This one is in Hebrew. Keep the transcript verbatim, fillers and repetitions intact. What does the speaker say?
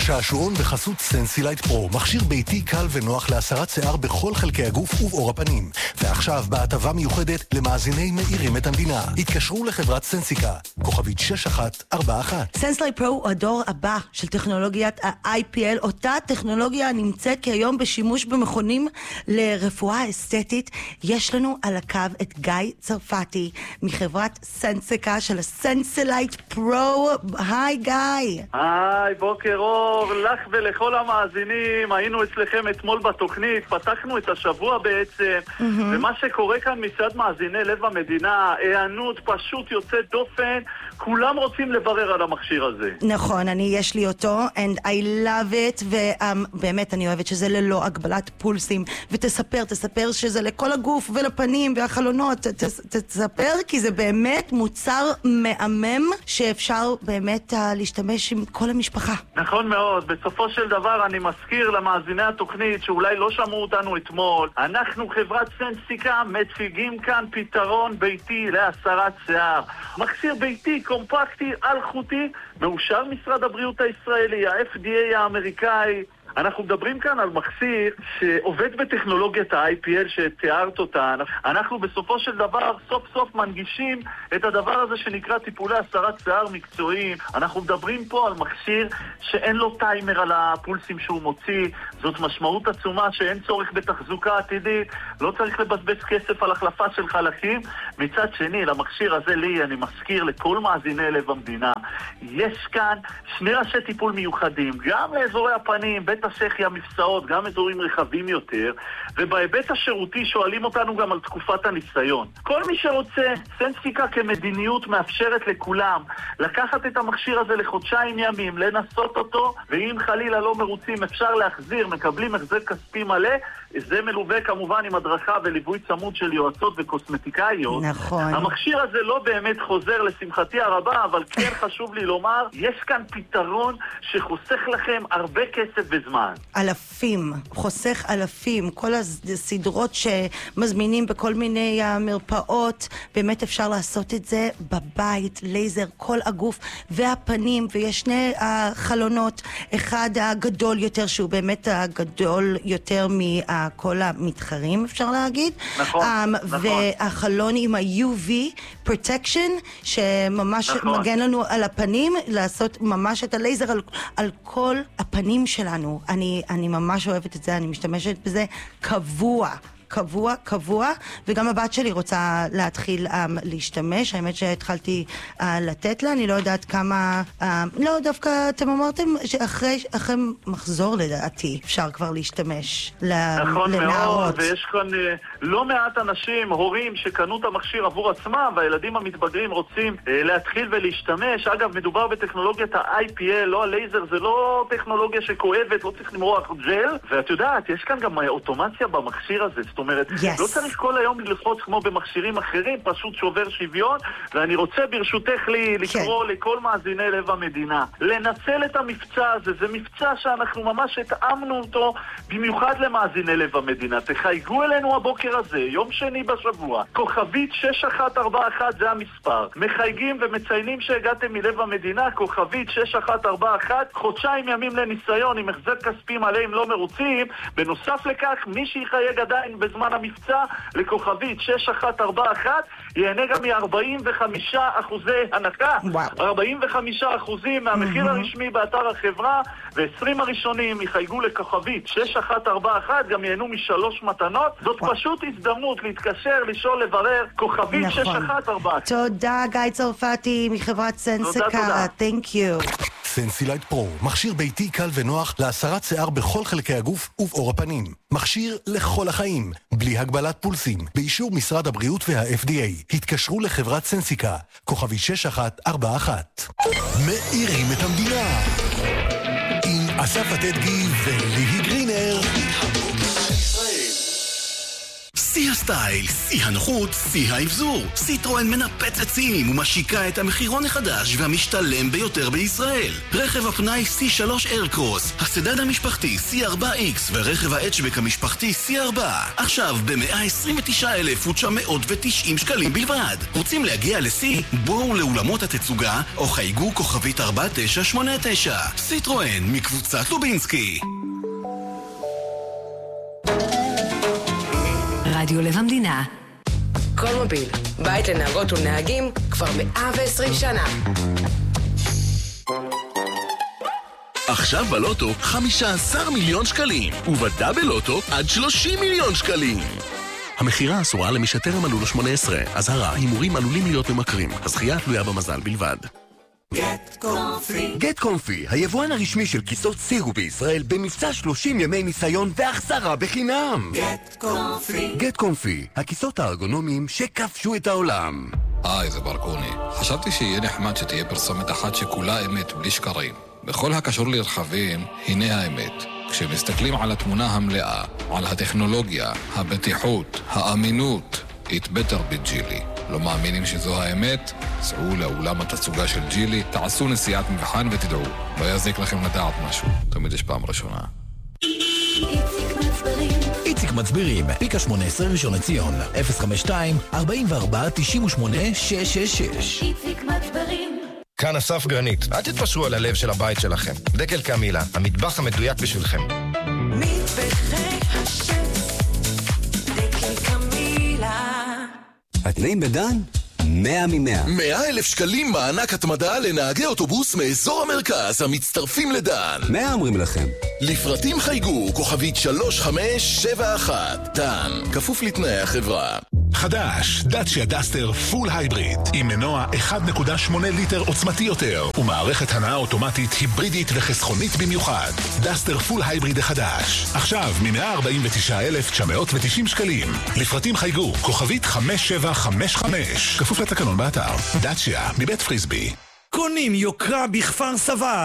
השעשועון בחסות סנסילייט פרו, מכשיר ביתי קל ונוח להסרת שיער בכל חלקי הגוף ובעור הפנים. ועכשיו בהטבה מיוחדת למאזיני מאירים את המדינה. התקשרו לחברת סנסיקה, כוכבית שש אחת ארבע אחת. סנסילייט פרו הוא הדור הבא של טכנולוגיית ה-איי פי אל. אותה טכנולוגיה נמצאת כיום בשימוש במכונים לרפואה אסתטית. יש לנו על הקו את גיא צרפתי מחברת סנסיקה של הסנסילייט פרו. היי גיא. היי, בוקר אור לך ולכל המאזינים. היינו אצלכם אתמול בתוכנית, פתחנו את השבוע בעצם, mm-hmm. ומה שקורה כאן מצד מאזיני לב המדינה, הענות פשוט יוצאת דופן, כולם רוצים לברר על המכשיר הזה. נכון, אני יש לי אותו and I love it, ובאמת אני אוהבת שזה ללא הגבלת פולסים, ותספר, תספר שזה לכל הגוף ולפנים והחלונות, תספר כי זה באמת מוצר מהמם שאפשר באמת להשתמש עם כל המשפחה. נכון מאוד, בסופו של דבר אני מזכיר למאזיני התוכנית שאולי לא שמעו אותנו אתמול, אנחנו חברת סנסיקה מציגים כאן פתרון ביתי להסרת שיער, מכשיר ביתי קומפקטי אלחוטי מאושר משרד הבריאות הישראלי, ה-אף די איי האמריקאי. אנחנו מדברים כאן על מכשיר שעובד בטכנולוגיית ה-איי פי אל שתיארת אותה. אנחנו בסופו של דבר סוף סוף מנגישים את הדבר הזה שנקרא טיפולי הסרת שיער מקצועיים. אנחנו מדברים פה על מכשיר שאין לו טיימר על הפולסים שהוא מוציא. זאת משמעות עצומה שאין צורך בתחזוקה עתידית, לא צריך לבזבז כסף על החלפה של חלקים. מצד שני, למכשיר הזה לי, אני מזכיר לכל מאזיני לב המדינה, יש כאן שני ראשי טיפול מיוחדים, גם לאזורי הפנים, בית השכי, המפסעות, גם אזורים רחבים יותר, ובהיבט השירותי שואלים אותנו גם על תקופת הניסיון. כל מי שרוצה, סנסיקה כמדיניות מאפשרת לכולם לקחת את המכשיר הזה לחודשיים ימים, לנסות אותו, ואם חלילה לא מרוצים אפשר להחזיר, מקבלים החזר כספי מלא. זה מלווה כמובן עם הדרכה וליווי צמוד של יועצות וקוסמטיקאיות. נכון. המכשיר הזה לא באמת חוזר לשמחתי הרבה, אבל כן חשוב לי לומר, יש כאן פתרון שחוסך לכם הרבה כסף וזמן. אלפים, חוסך אלפים. כל הסדרות שמזמינים בכל מיני מרפאות, באמת אפשר לעשות את זה בבית, לייזר, כל הגוף והפנים, ויש שני החלונות, אחד הגדול יותר שהוא באמת הגדול יותר מה כל המתחרים, אפשר להגיד. נכון, um, נכון. והחלון עם ה-יו וי protection, שממש נכון. מגן לנו על הפנים, לעשות ממש את הלייזר על, על כל הפנים שלנו. אני, אני ממש אוהבת את זה, אני משתמשת בזה קבוע. קבוע, קבוע, וגם הבת שלי רוצה להתחיל um, להשתמש. האמת שהתחלתי uh, לתת לה, אני לא יודעת כמה, uh, לא, דווקא אתם אמרתם שאחרי אחרי מחזור לדעתי אפשר כבר להשתמש נכון לנערות. מאוד, ויש כאן uh, לא מעט אנשים, הורים שקנו את המכשיר עבור עצמם, והילדים המתבגרים רוצים uh, להתחיל ולהשתמש. אגב, מדובר בטכנולוגיית ה-איי פי אל, לא הלייזר, זה לא טכנולוגיה שכואבת, לא צריך למרוח ג'ל, ואת יודעת, יש כאן גם אוטומציה במכשיר הזה, זאת אומרת, yes. לא צריך כל היום ללחוץ כמו במכשירים אחרים, פשוט שובר שוויון, ואני רוצה ברשותך לי לקרוא okay. לכל מאזיני לב המדינה, לנצל את המבצע הזה, זה מבצע שאנחנו ממש התאמנו אותו במיוחד למאזיני לב המדינה. תחייגו אלינו הבוקר הזה, יום שני בשבוע, כוכבית שש אחת ארבע אחת זה המספר, מחייגים ומציינים שהגעתם מלב המדינה, כוכבית שש אחת ארבע אחת, חודשיים ימים לניסיון עם החזר כספי מלא אם לא מרוצים. בנוסף לכך, מי שיחייג עדיין בזמן המבצע לכוכבית שש אחת ארבע אחת ייהנה גם מ-ארבעים וחמישה אחוזי הנקה, ארבעים וחמישה אחוזים מהמחיר הרשמי באתר החברה, ו-עשרים הראשונים יחייגו לכוכבית שש אחת ארבע אחת, גם ייהנו משלוש מתנות. זאת פשוט הזדמנות להתקשר, לשאול, לברר, כוכבית שש אחת ארבע אחת. תודה גיא צרפתי מחברת סנסיקה. Thank you. סנסילייט פרו, מכשיר ביתי קל ונוח להסרת שיער בכל חלקי הגוף ובעור הפנים. מכשיר לכל החיים, בלי הגבלת פולסים, באישור משרד הבריאות וה-אף די איי. התקשרו לחברת סנסיקה, כוכבי שש אחת ארבע אחת. מאירים את המדינה עם אסף עתדגי וליהי גרינר. שיא הסטייל, שיא הנוחות, שיא האבזור. סיטרואן מנפצת שיאים ומשיקה את המחירון החדש והמשתלם ביותר בישראל. רכב הפנאי סי שלוש איירקרוס, הסדן המשפחתי סי ארבע איקס ורכב ההאצ'בק המשפחתי סי ארבע. עכשיו ב-מאה עשרים ותשעה אלף ותשע מאות ותשעים שקלים בלבד. רוצים להגיע לסי? בואו לאולמות התצוגה או חייגו כוכבית ארבע תשע שמונה תשע. סיטרואן מקבוצת לובינסקי. רדיו לב המדינה. כל מוביל, בית לנהגות ונהגים כבר מאה ועשרים שנה. עכשיו בלוטו חמישה עשר מיליון שקלים, ובדאבל לוטו עד שלושים מיליון שקלים. המחירה אסורה למי שטרם מלאו לו שמונה עשרה. אזהרה, הימורים עלולים להיות ממכרים. הזכייה תלויה במזל בלבד. גט קומפי. גט קומפי, היבואן הרשמי של כיסאות סירו בישראל, במבצע שלושים ימי ניסיון והחזרה בחינם. גט קומפי. גט קומפי, הכיסאות הארגונומיים שכבשו את העולם. היי, זה ברקוני. חשבתי שיהיה נחמד שתהיה פרסומת אחת שכולה אמת, בלי שקרים. בכל הקשור לרכבים, הנה האמת. כשמסתכלים על התמונה המלאה, על הטכנולוגיה, הבטיחות, האמינות, it better be ג'ילי. לא מאמינים שזו האמת? סעו לאולם התצוגה של ג'ילי, תעשו נסיעת מבחן ותדעו. לא יזיק לכם לדעת משהו. תמיד יש פעם ראשונה. איציק מצבירים, פיקה שמונה עשרה ראשון לציון, אפס חמש שתיים ארבע ארבע תשע שמונה שש שש שש. איציק מצבירים. כאן אסף גרנית, אל תתפשרו על הלב של הבית שלכם. דקל קמילה, המטבח המדויק בשבילכם. מטבחי השף, דקל קמילה. התנאים בדן? מאה ממאה. מאה אלף שקלים מענק התמדה לנהגי אוטובוס מאזור המרכז המצטרפים לדן. מאה אומרים לכם. לפרטים חייגו כוכבית שלוש חמש שבע אחת. דן, כפוף לתנאי החברה. חדש, דאצ'יה דסטר פול הייבריד עם מנוע אחד נקודה שמונה ליטר עוצמתי יותר ומערכת הנעה אוטומטית היברידית וחסכונית במיוחד. דסטר פול הייבריד החדש עכשיו מ-מאה ארבעים ותשעה אלף תשע מאות ותשעים שקלים. לפרטים חייגו כוכבית חמש שבע חמש חמש, כפוף לתקנון באתר. דאצ'יה מבית פריסבי. קונים יוקרה בכפר סבא